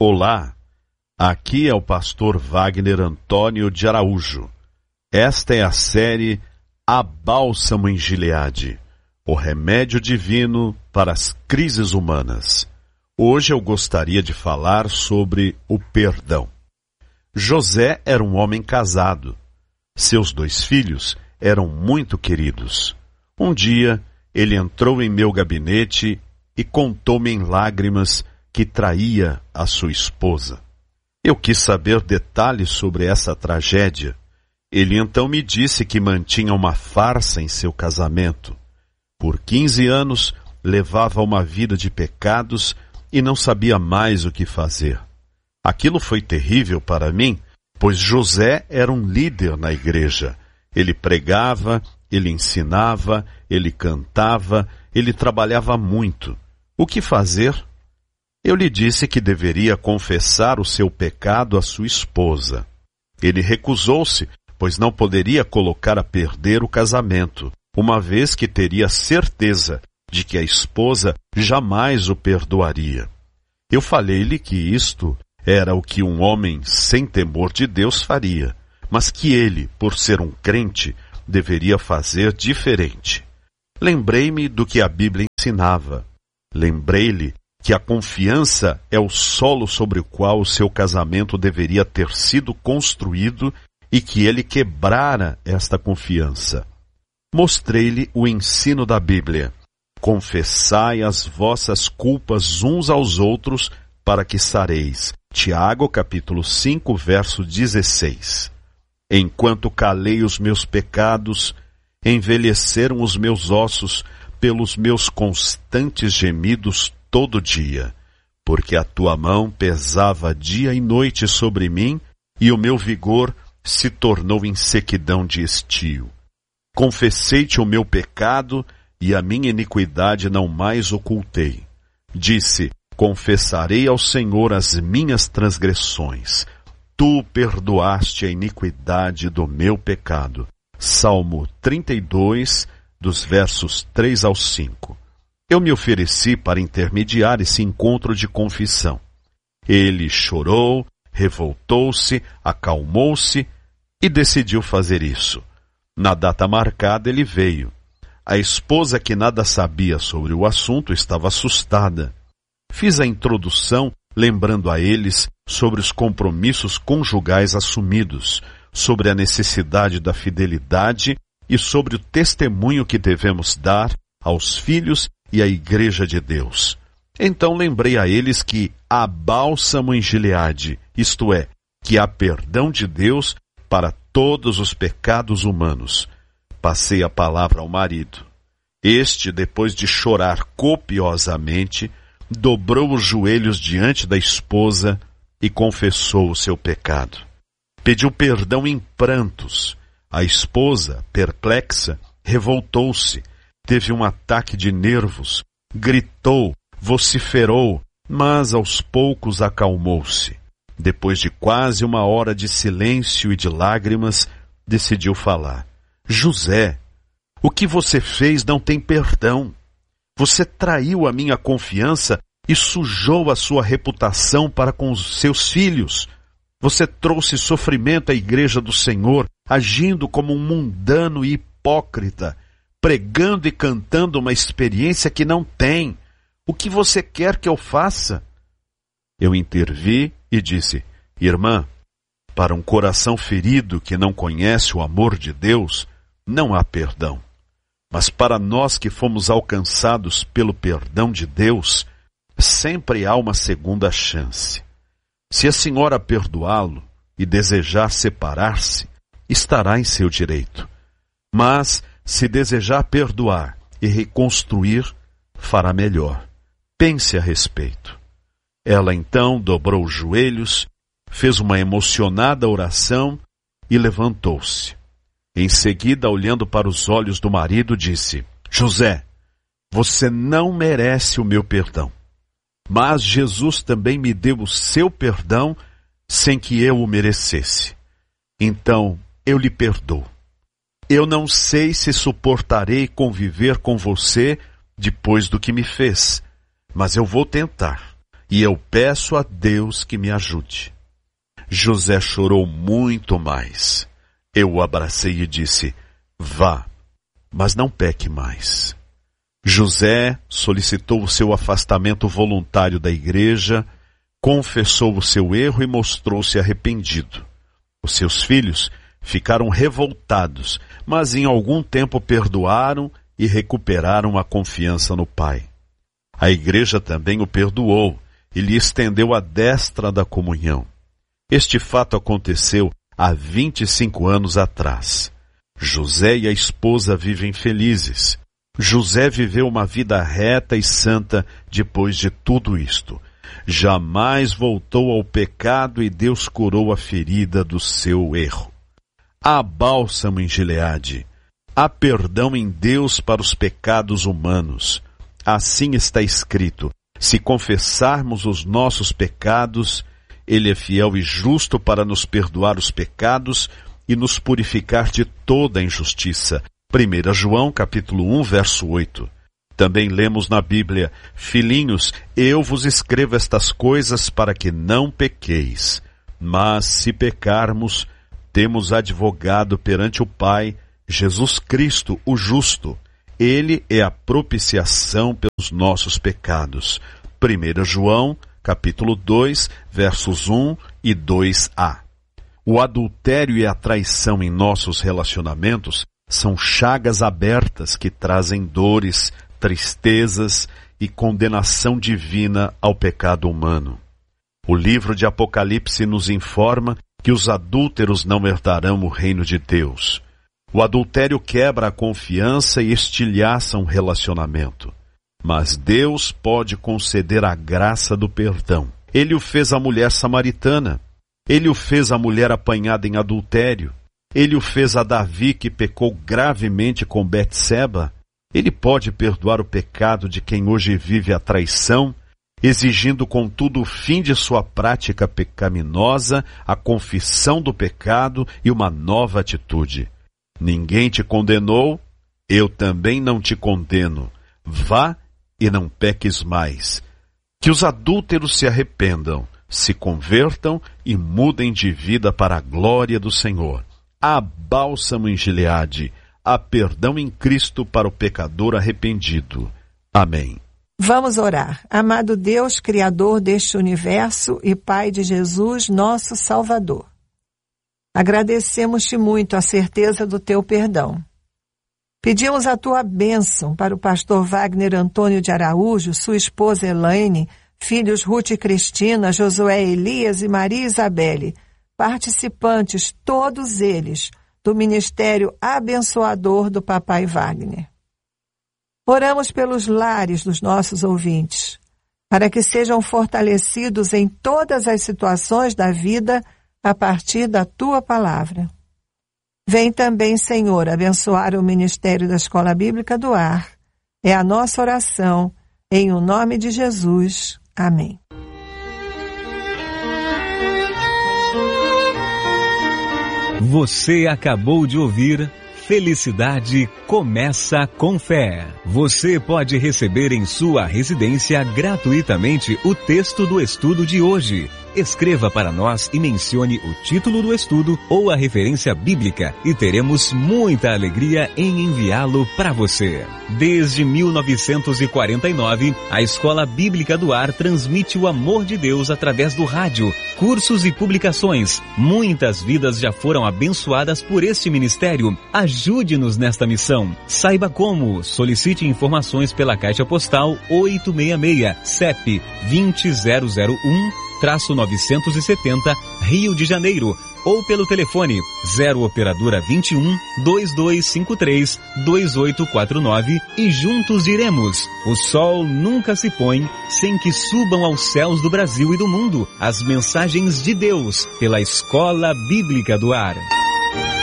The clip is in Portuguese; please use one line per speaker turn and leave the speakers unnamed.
Olá, aqui é o pastor Wagner Antônio de Araújo. Esta é a série A Bálsamo em Gileade, o remédio divino para as crises humanas. Hoje eu gostaria de falar sobre o perdão. José era um homem casado. Seus 2 filhos eram muito queridos. Um dia, ele entrou em meu gabinete e contou-me em lágrimas que traía a sua esposa. Eu quis saber detalhes sobre essa tragédia. Ele então me disse que mantinha uma farsa em seu casamento. Por 15 anos, levava uma vida de pecados e não sabia mais o que fazer. Aquilo foi terrível para mim, pois José era um líder na igreja. Ele pregava, ele ensinava, ele cantava, ele trabalhava muito. O que fazer? Eu lhe disse que deveria confessar o seu pecado à sua esposa. Ele recusou-se, pois não poderia colocar a perder o casamento, uma vez que teria certeza de que a esposa jamais o perdoaria. Eu falei-lhe que isto era o que um homem sem temor de Deus faria, mas que ele, por ser um crente, deveria fazer diferente. Lembrei-me do que a Bíblia ensinava. Lembrei-lhe que a confiança é o solo sobre o qual o seu casamento deveria ter sido construído e que ele quebrara esta confiança. Mostrei-lhe o ensino da Bíblia. Confessai as vossas culpas uns aos outros para que sareis. Tiago, capítulo 5, verso 16. Enquanto calei os meus pecados, envelheceram os meus ossos pelos meus constantes gemidos todo dia, porque a tua mão pesava dia e noite sobre mim, e o meu vigor se tornou em sequidão de estio. Confessei-te o meu pecado, e a minha iniquidade não mais ocultei. Disse, confessarei ao Senhor as minhas transgressões. Tu perdoaste a iniquidade do meu pecado. Salmo 32, dos versos 3 ao 5. Eu me ofereci para intermediar esse encontro de confissão. Ele chorou, revoltou-se, acalmou-se e decidiu fazer isso. Na data marcada ele veio. A esposa, que nada sabia sobre o assunto, estava assustada. Fiz a introdução lembrando a eles sobre os compromissos conjugais assumidos, sobre a necessidade da fidelidade e sobre o testemunho que devemos dar aos filhos e à Igreja de Deus. Então lembrei a eles que há bálsamo em Gileade, isto é, que há perdão de Deus para todos os pecados humanos. Passei a palavra ao marido. Este, depois de chorar copiosamente, dobrou os joelhos diante da esposa e confessou o seu pecado. Pediu perdão em prantos. A esposa, perplexa, revoltou-se. Teve um ataque de nervos, gritou, vociferou, mas aos poucos acalmou-se. Depois de quase 1 hora de silêncio e de lágrimas, decidiu falar. José, o que você fez não tem perdão. Você traiu a minha confiança e sujou a sua reputação para com os seus filhos. Você trouxe sofrimento à igreja do Senhor, agindo como um mundano e hipócrita, pregando e cantando uma experiência que não tem. O que você quer que eu faça? Eu intervi e disse, irmã, para um coração ferido que não conhece o amor de Deus, não há perdão. Mas para nós que fomos alcançados pelo perdão de Deus, sempre há uma segunda chance. Se a senhora perdoá-lo e desejar separar-se, estará em seu direito. Mas, se desejar perdoar e reconstruir, fará melhor. Pense a respeito. Ela então dobrou os joelhos, fez uma emocionada oração e levantou-se. Em seguida, olhando para os olhos do marido, disse, José, você não merece o meu perdão. Mas Jesus também me deu o seu perdão sem que eu o merecesse. Então, eu lhe perdoo. Eu não sei se suportarei conviver com você depois do que me fez, mas eu vou tentar. e eu peço a Deus que me ajude. José chorou muito mais. Eu o abracei e disse: vá, mas não peque mais. José solicitou o seu afastamento voluntário da igreja, confessou o seu erro e mostrou-se arrependido. Os seus filhos ficaram revoltados, mas em algum tempo perdoaram e recuperaram a confiança no pai. A igreja também o perdoou e lhe estendeu a destra da comunhão. Este fato aconteceu há 25 anos atrás. José e a esposa vivem felizes. José viveu uma vida reta e santa depois de tudo isto. Jamais voltou ao pecado e Deus curou a ferida do seu erro. Há bálsamo em Gileade. Há perdão em Deus para os pecados humanos. Assim está escrito: se confessarmos os nossos pecados, Ele é fiel e justo para nos perdoar os pecados e nos purificar de toda a injustiça. 1 João, capítulo 1, verso 8. Também lemos na Bíblia: filhinhos, eu vos escrevo estas coisas para que não pequeis. Mas se pecarmos, temos advogado perante o Pai, Jesus Cristo, o justo. Ele é a propiciação pelos nossos pecados. 1 João, capítulo 2, versos 1 e 2a. O adultério e a traição em nossos relacionamentos são chagas abertas que trazem dores, tristezas e condenação divina ao pecado humano. O livro de Apocalipse nos informa que os adúlteros não herdarão o reino de Deus. O adultério quebra a confiança e estilhaça um relacionamento. Mas Deus pode conceder a graça do perdão. Ele o fez à mulher samaritana. Ele o fez à mulher apanhada em adultério. Ele o fez a Davi, que pecou gravemente com Betseba. Ele pode perdoar o pecado de quem hoje vive a traição, exigindo contudo o fim de sua prática pecaminosa, a confissão do pecado e uma nova atitude. Ninguém te condenou, eu também não te condeno. Vá e não peques mais. Que os adúlteros se arrependam, se convertam e mudem de vida para a glória do Senhor. Há bálsamo em Gileade, há perdão em Cristo para o pecador arrependido. Amém.
Vamos orar. Amado Deus, Criador deste universo e Pai de Jesus, nosso Salvador. Agradecemos-te muito a certeza do teu perdão. Pedimos a tua bênção para o pastor Wagner Antônio de Araújo, sua esposa Elaine, filhos Ruth e Cristina, Josué Elias e Maria Isabelle, participantes, todos eles, do ministério abençoador do papai Wagner. Oramos pelos lares dos nossos ouvintes, para que sejam fortalecidos em todas as situações da vida a partir da tua palavra. Vem também, Senhor, abençoar o ministério da Escola Bíblica do Ar. É a nossa oração, em o nome de Jesus. Amém.
Você acabou de ouvir Felicidade Começa com Fé. Você pode receber em sua residência gratuitamente o texto do estudo de hoje. Escreva para nós e mencione o título do estudo ou a referência bíblica e teremos muita alegria em enviá-lo para você. Desde 1949, a Escola Bíblica do Ar transmite o amor de Deus através do rádio, cursos e publicações. Muitas vidas já foram abençoadas por este ministério. Ajude-nos nesta missão. Saiba como. Solicite informações pela Caixa Postal 866, CEP 20001-970, Rio de Janeiro, ou pelo telefone 0 operadora 21 2253 2849 e juntos iremos. O sol nunca se põe sem que subam aos céus do Brasil e do mundo as mensagens de Deus pela Escola Bíblica do Ar.